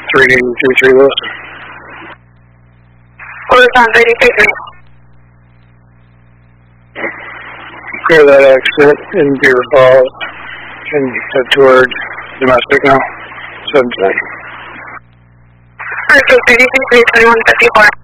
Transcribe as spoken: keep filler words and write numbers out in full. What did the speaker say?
reading three three Lewis. Horizon reading three three. Clear that exit in Beaver Falls and head toward domestic now. seven ten. Horizon reading three three, twenty-one fifty-four.